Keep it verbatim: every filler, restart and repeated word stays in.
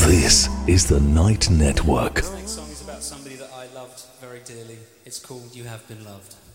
This is the Night Network. This next song is about somebody that I loved very dearly. It's called You Have Been Loved.